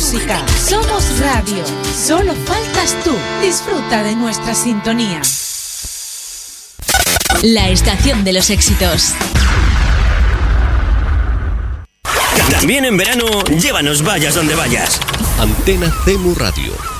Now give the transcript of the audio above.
música, somos radio. Solo faltas tú. Disfruta de nuestra sintonía. La estación de los éxitos. También en verano, llévanos vayas donde vayas. Antena CEMU Radio.